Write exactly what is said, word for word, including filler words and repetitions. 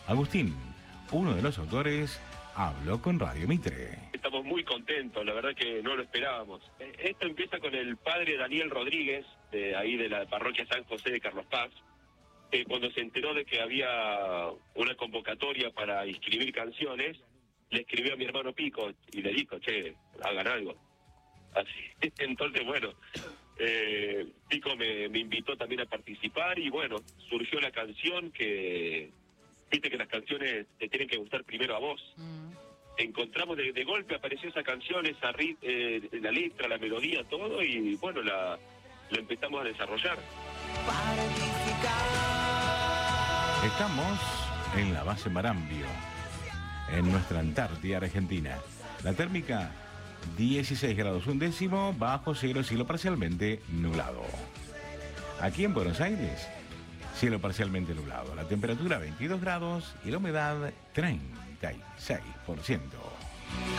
Agustín, uno de los autores, habló con Radio Mitre. Estamos muy contentos, la verdad que no lo esperábamos. Esto empieza con el padre Daniel Rodríguez, de ahí de la parroquia San José de Carlos Paz, que cuando se enteró de que había una convocatoria para inscribir canciones, le escribió a mi hermano Pico y le dijo, che, hagan algo. Así, entonces, bueno, eh, Pico me, me invitó también a participar y bueno, surgió la canción que, viste que las canciones te tienen que gustar primero a vos. Mm. Encontramos de, de golpe, apareció esa canción, esa rit, eh, la letra, la melodía, todo, y bueno, la, la empezamos a desarrollar. Estamos en la base Marambio, en nuestra Antártida Argentina. La térmica, dieciséis grados un décimo, bajo cero, cielo parcialmente nublado. Aquí en Buenos Aires, cielo parcialmente nublado. La temperatura veintidós grados y la humedad treinta y seis por ciento.